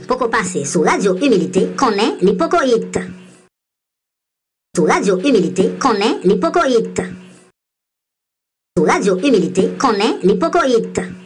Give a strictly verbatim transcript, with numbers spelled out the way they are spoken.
poco passé sous Radio Humilité connaît l'hypocoïte. Sous Radio Humilité connaît l'hypocoïte. Sous Radio Humilité connaît l'hypocoïte.